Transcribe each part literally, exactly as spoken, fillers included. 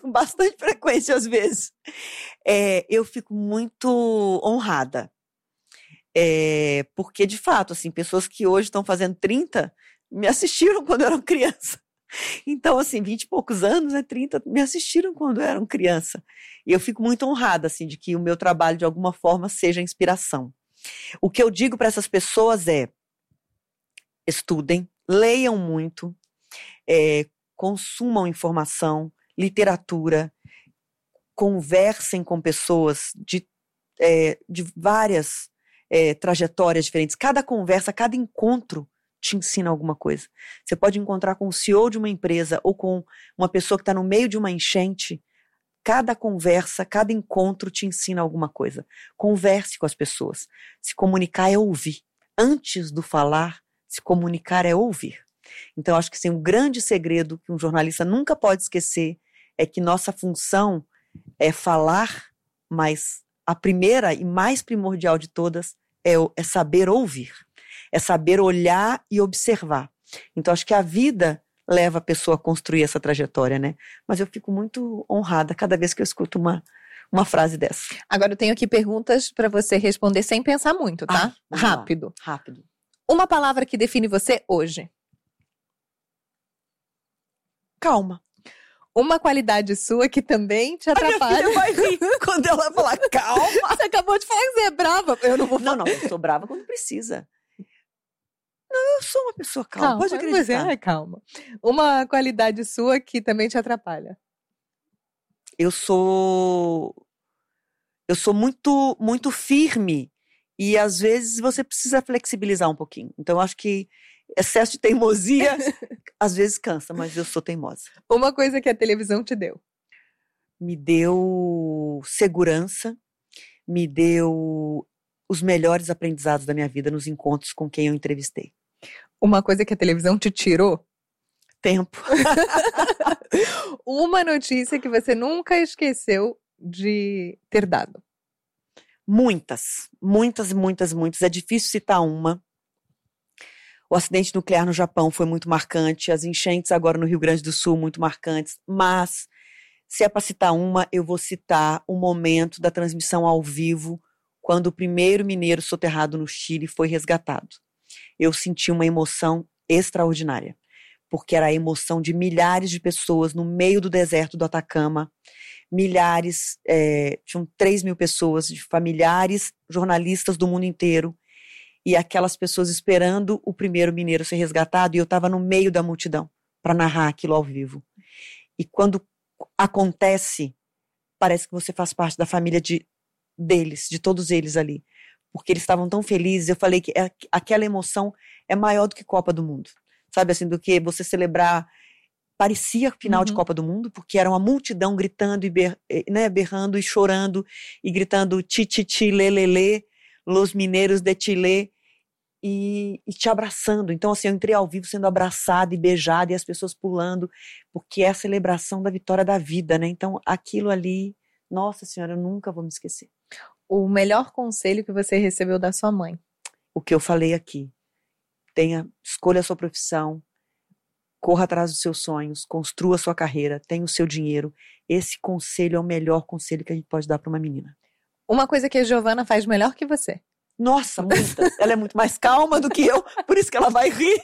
com bastante frequência às vezes. É, eu fico muito honrada. É, porque, de fato, assim, pessoas que hoje estão fazendo trinta me assistiram quando eu era criança. Então, assim, vinte e poucos anos, né, trinta, me assistiram quando eu era criança. E eu fico muito honrada, assim, de que o meu trabalho, de alguma forma, seja inspiração. O que eu digo para essas pessoas é: estudem, leiam muito, é, consumam informação, literatura, conversem com pessoas de, é, de várias é, trajetórias diferentes. Cada conversa, cada encontro te ensina alguma coisa. Você pode encontrar com o C E O de uma empresa ou com uma pessoa que está no meio de uma enchente. Cada conversa, cada encontro te ensina alguma coisa. Converse com as pessoas. Se comunicar é ouvir. Antes do falar, se comunicar é ouvir. Então, acho que assim, um grande segredo que um jornalista nunca pode esquecer é que nossa função é falar, mas a primeira e mais primordial de todas é, é saber ouvir. É saber olhar e observar. Então, acho que a vida leva a pessoa a construir essa trajetória, né? Mas eu fico muito honrada cada vez que eu escuto uma, uma frase dessa. Agora eu tenho aqui perguntas para você responder sem pensar muito, tá? Ah, Rápido. Lá. Rápido. Uma palavra que define você hoje. Calma. Uma qualidade sua que também te atrapalha. A minha filha vai rir quando ela falar calma. Você acabou de falar que você é brava. Eu não vou falar. Não, não, eu sou brava quando precisa. Não, eu sou uma pessoa calma, calma pode acreditar. Você é calma. Uma qualidade sua que também te atrapalha. Eu sou... Eu sou muito, muito firme e às vezes você precisa flexibilizar um pouquinho. Então eu acho que excesso de teimosia às vezes cansa, mas eu sou teimosa. Uma coisa que a televisão te deu. Me deu segurança, me deu os melhores aprendizados da minha vida nos encontros com quem eu entrevistei. Uma coisa que a televisão te tirou? Tempo. Uma notícia que você nunca esqueceu de ter dado? Muitas, muitas, muitas, muitas. É difícil citar uma. O acidente nuclear no Japão foi muito marcante, as enchentes agora no Rio Grande do Sul muito marcantes, mas se é para citar uma, eu vou citar o momento da transmissão ao vivo, quando o primeiro mineiro soterrado no Chile foi resgatado. Eu senti uma emoção extraordinária, porque era a emoção de milhares de pessoas no meio do deserto do Atacama, milhares, é, tinham três mil pessoas, de familiares, jornalistas do mundo inteiro, e aquelas pessoas esperando o primeiro mineiro ser resgatado, e eu estava no meio da multidão para narrar aquilo ao vivo. E quando acontece, parece que você faz parte da família de, deles, de todos eles ali, porque eles estavam tão felizes. Eu falei que é, aquela emoção é maior do que Copa do Mundo, sabe assim, do que você celebrar, parecia final uhum. de Copa do Mundo, porque era uma multidão gritando e ber, né, berrando e chorando e gritando ti ti ti lê lê lê, los mineiros de Chile, e, e te abraçando. Então assim, eu entrei ao vivo sendo abraçada e beijada e as pessoas pulando, porque é a celebração da vitória da vida, né? Então aquilo ali, nossa senhora, eu nunca vou me esquecer. O melhor conselho que você recebeu da sua mãe? O que eu falei aqui. Tenha, escolha a sua profissão, corra atrás dos seus sonhos, construa a sua carreira, tenha o seu dinheiro. Esse conselho é o melhor conselho que a gente pode dar para uma menina. Uma coisa que a Giovana faz melhor que você? Nossa, muitas. Ela é muito mais calma do que eu, por isso que ela vai rir.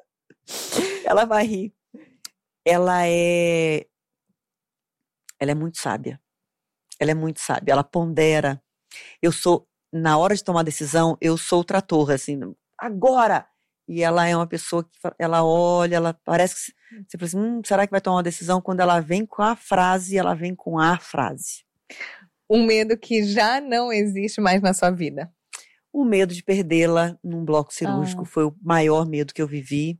Ela vai rir. Ela é... Ela é muito sábia. Ela é muito sábia. Ela pondera. Eu sou, na hora de tomar decisão, eu sou o trator, assim, agora! E ela é uma pessoa que, ela olha, ela parece que, você fala assim, hum, será que vai tomar uma decisão? Quando ela vem com a frase, ela vem com a frase. Um medo que já não existe mais na sua vida? O medo de perdê-la num bloco cirúrgico ah. foi o maior medo que eu vivi.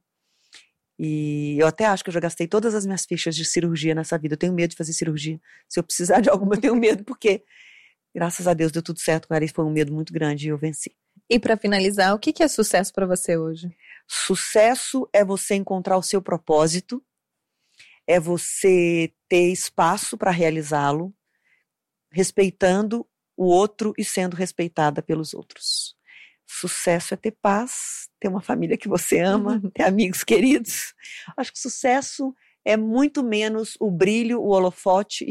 E eu até acho que eu já gastei todas as minhas fichas de cirurgia nessa vida. Eu tenho medo de fazer cirurgia. Se eu precisar de alguma, eu tenho medo, porque graças a Deus deu tudo certo com ela. Isso foi um medo muito grande e eu venci. E para finalizar, o que é sucesso para você hoje? Sucesso é você encontrar o seu propósito, é você ter espaço para realizá-lo, respeitando o outro e sendo respeitada pelos outros. Sucesso é ter paz, ter uma família que você ama, uhum. ter amigos queridos. Acho que sucesso é muito menos o brilho, o holofote